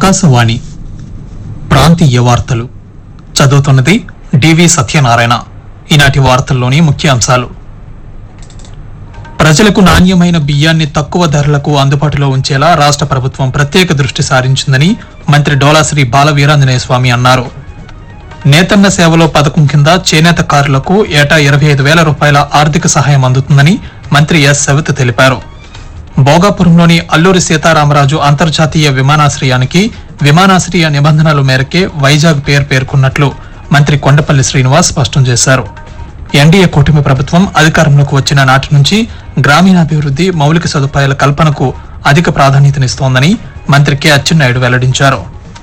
ఆకాశవాణి ప్రాంతీయ వార్తలు చదువుతున్నది డివి సత్యనారాయణ. ఈనాటి వార్తల్లోని ముఖ్యాంశాలు: ప్రజలకు నాణ్యమైన బియ్యాన్ని తక్కువ ధరలకు అందుబాటులో ఉంచేలా రాష్ట్ర ప్రభుత్వం ప్రత్యేక దృష్టి సారించిందని మంత్రి డోలాశ్రీ బాలవీరాంజనేయ స్వామి అన్నారు. నేతన్న సేవలో పథకం కింద చేనేతకారులకు ఏటా 25,000 రూపాయల ఆర్థిక సహాయం అందుతుందని మంత్రి ఎస్ సవిత తెలిపారు. భోగాపురంలోని అల్లూరి సీతారామరాజు అంతర్జాతీయ విమానాశ్రయానికి విమానాశ్రయ నిబంధనల మేరకే వైజాగ్ పేర్కొన్నట్లు మంత్రి కొండపల్లి శ్రీనివాస్ స్పష్టం చేశారు. ఎన్డీఏ కూటమి ప్రభుత్వం అధికారంలోకి వచ్చిన నాటి నుంచి గ్రామీణాభివృద్ది, మౌలిక సదుపాయాల కల్పనకు అధిక ప్రాధాన్యతనిస్తోందని మంత్రి కె అచ్చెన్నాయుడు వెల్లడించారు.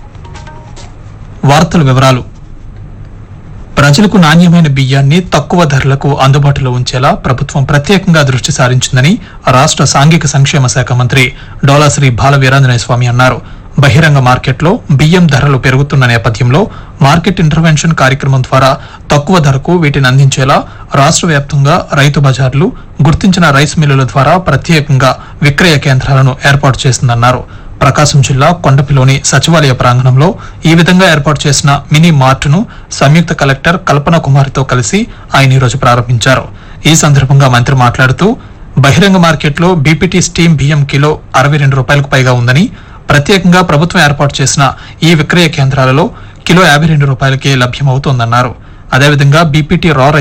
వార్తల వివరాలు: ప్రజలకు నాణ్యమైన బియ్యాన్ని తక్కువ ధరలకు అందుబాటులో ఉంచేలా ప్రభుత్వం ప్రత్యేకంగా దృష్టి సారించిందని రాష్ట్ర సాంఘిక సంక్షేమ శాఖ మంత్రి డోలాశ్రీ బాలవీరాంజనేయ స్వామి అన్నారు. బహిరంగ మార్కెట్లో బియ్యం ధరలు పెరుగుతున్న నేపథ్యంలో మార్కెట్ ఇంటర్వెన్షన్ కార్యక్రమం ద్వారా తక్కువ ధరకు వీటిని అందించేలా రాష్ట్ర వ్యాప్తంగా రైతు బజార్లు, గుర్తించిన రైస్ మిల్లుల ద్వారా ప్రత్యేకంగా విక్రయ కేంద్రాలను ఏర్పాటు చేసిందన్నారు. ప్రకాశం జిల్లా కొండపిలోని సచివాలయ ప్రాంగణంలో ఈ విధంగా ఏర్పాటు చేసిన మినీ మార్ట్ను సంయుక్త కలెక్టర్ కల్పన కుమార్తో కలిసి ఆయన ఈరోజు ప్రారంభించారు. ఈ సందర్భంగా మంత్రి మాట్లాడుతూ, బహిరంగ మార్కెట్లో బీపీటీ స్టీమ్ బియ్యం కిలో 62 రూపాయలకు పైగా ఉందని, ప్రత్యేకంగా ప్రభుత్వం ఏర్పాటు చేసిన ఈ విక్రయ కేంద్రాలలో కిలో 52 రూపాయలకే లభ్యమవుతోందన్నారు. అదేవిధంగా బీపీటీ రా